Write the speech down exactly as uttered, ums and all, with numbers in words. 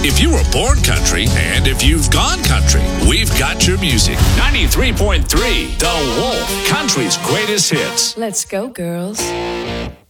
If you were born country and if you've gone country, we've got your music. ninety-three point three The Wolf, country's greatest hits. Let's go, girls.